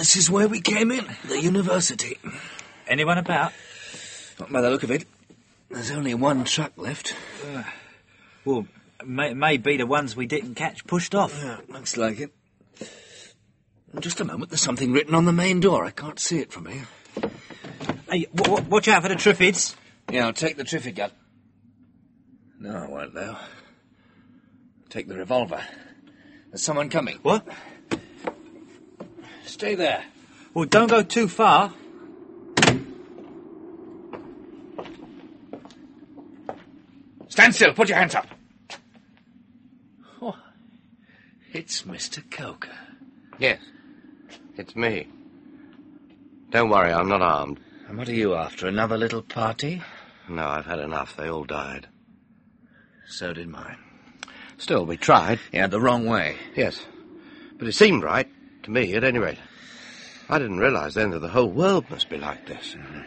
this is where we came in, the university. Anyone about? Not by the look of it. There's only one truck left. Well, may be the ones we didn't catch pushed off. Yeah, looks like it. Just a moment, there's something written on the main door. I can't see it from here. Hey, watch out for the Triffids. Yeah, I'll take the Triffid gun. No, I won't, though. Take the revolver. There's someone coming. What? Stay there. Well, don't go too far. Stand still. Put your hands up. Oh, it's Mr. Coker. Yes, it's me. Don't worry, I'm not armed. And what are you after, another little party? No, I've had enough. They all died. So did mine. Still, we tried. Yeah, the wrong way. Yes, but it seemed right, to me at any rate. I didn't realize then that the whole world must be like this.